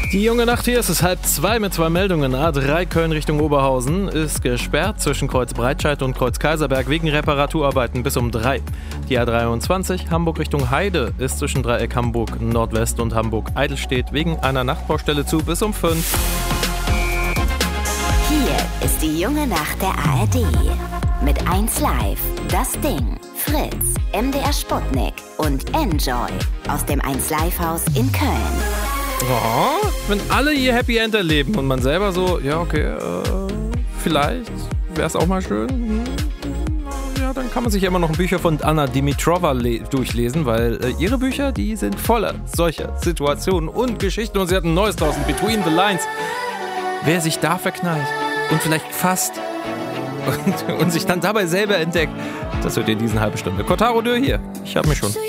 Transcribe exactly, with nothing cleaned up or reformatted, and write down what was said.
Die junge Nacht hier, es ist halb zwei mit zwei Meldungen. A drei Köln Richtung Oberhausen ist gesperrt zwischen Kreuz Breitscheid und Kreuz Kaiserberg wegen Reparaturarbeiten bis um drei. Die A dreiundzwanzig Hamburg Richtung Heide ist zwischen Dreieck Hamburg Nordwest und Hamburg Eidelstedt wegen einer Nachtbaustelle zu bis um fünf. Hier ist die junge Nacht der A R D. Mit eins Live, Das Ding, Fritz, M D R Sputnik und Enjoy aus dem eins Live Haus in Köln. Oh, wenn alle ihr Happy End erleben und man selber so, ja okay, äh, vielleicht wäre es auch mal schön. Hm, ja, dann kann man sich ja immer noch Bücher von Anna Dimitrova le- durchlesen, weil äh, ihre Bücher, die sind voller solcher Situationen und Geschichten und sie hat ein neues draußen, Between the Lines. Wer sich da verknallt und vielleicht fast und, und sich dann dabei selber entdeckt, das hört ihr in diesen halben Stunde. Kotaro Dürr hier, ich hab mich schon.